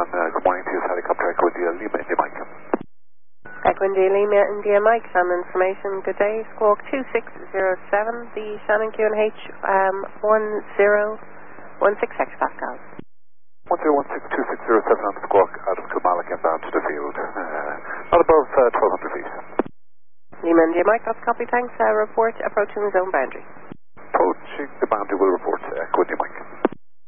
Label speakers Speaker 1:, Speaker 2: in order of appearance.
Speaker 1: Good morning to you, helicopter Echo India, Lima, India Mike.
Speaker 2: Echo India, Lima, India Mike, Shannon information, good day, squawk 2607, the Shannon QNH 1016 hectopascals.
Speaker 1: 10162607 on the squawk out of Kilmallock and bound to the field, not above 1200 feet.
Speaker 2: Lima, India Mike, that's copy, thanks, report approaching the zone boundary.
Speaker 1: Approaching the boundary will report, Echo India Mike.